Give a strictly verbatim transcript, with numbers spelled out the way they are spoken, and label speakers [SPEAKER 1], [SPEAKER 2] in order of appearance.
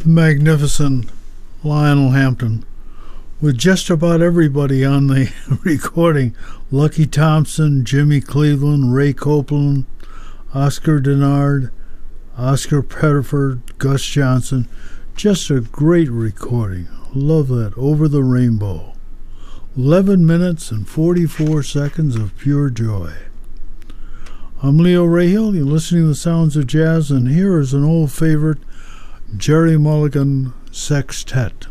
[SPEAKER 1] the magnificent Lionel Hampton, with just about everybody on the recording. Lucky Thompson, Jimmy Cleveland, Ray Copeland, Oscar Denard, Oscar Pettiford, Gus Johnson. Just a great recording. Love that. Over the Rainbow. eleven minutes and forty-four seconds of pure joy. I'm Leo Rahill. You're listening to the Sounds of Jazz, and here is an old favorite, Jerry Mulligan Sextet.